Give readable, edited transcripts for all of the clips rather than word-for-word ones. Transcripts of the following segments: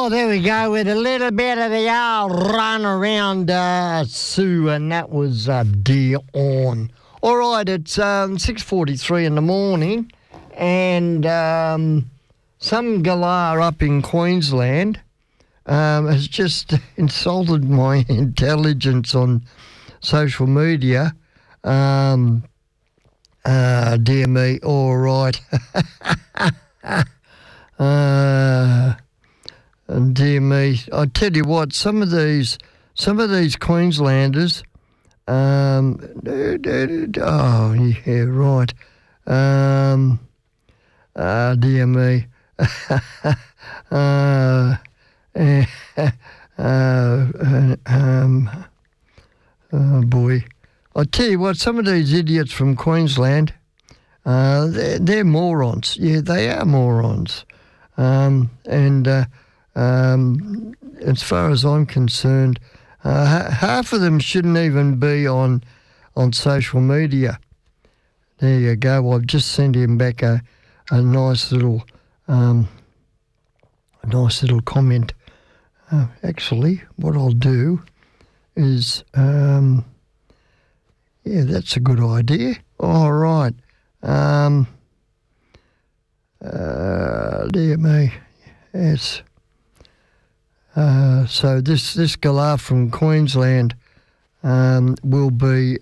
Oh, there we go with a little bit of the old run around Sue, and that was Dion. All right, it's 6:43 in the morning, and some galah up in Queensland has just insulted my intelligence on social media. Dear me, all right. And dear me, I tell you what, some of these Queenslanders, oh yeah, right. Dear me, oh boy, I tell you what, some of these idiots from Queensland, they're morons. Yeah, they are morons. As far as I'm concerned, half of them shouldn't even be on social media. There you go. I've just sent him back a nice little comment. Actually, what I'll do is, yeah, that's a good idea. All right. Dear me, yes. So this galah from Queensland will be.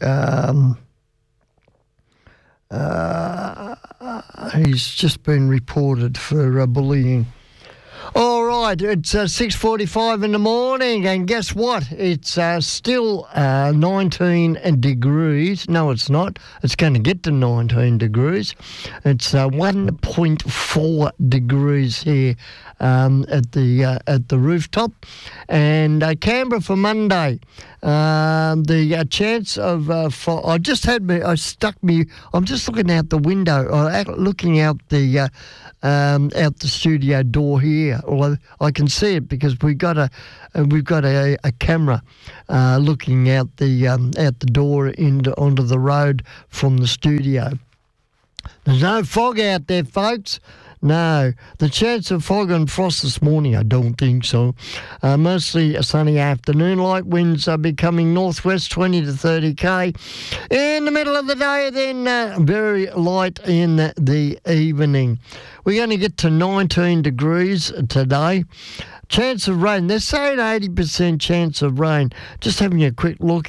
He's just been reported for bullying. All right, it's 6:45 in the morning, and guess what? It's still 19 degrees. No, it's not. It's going to get to 19 degrees. It's 1.4 degrees here at the rooftop, and Canberra for Monday. The chance of I'm just looking out the window, looking out the studio door here. Although I can see it because we've got a camera looking out the door onto the road from the studio. There's no fog out there, folks. No. The chance of fog and frost this morning, I don't think so. Mostly a sunny afternoon. Light winds are becoming northwest, 20 to 30 k. In the middle of the day, then very light in the evening. We're going to get to 19 degrees today. Chance of rain. They're saying 80% chance of rain. Just having a quick look